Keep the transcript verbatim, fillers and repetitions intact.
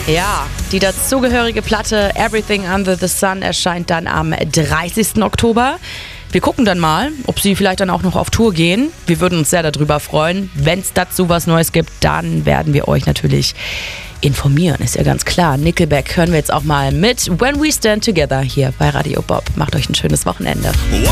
Ja, die dazugehörige Platte Everything Under the Sun erscheint dann am dreißigsten Oktober. Wir gucken dann mal, ob sie vielleicht dann auch noch auf Tour gehen. Wir würden uns sehr darüber freuen. Wenn es dazu was Neues gibt, dann werden wir euch natürlich informieren, ist ja ganz klar. Nickelback hören wir jetzt auch mal mit When We Stand Together hier bei Radio Bob. Macht euch ein schönes Wochenende.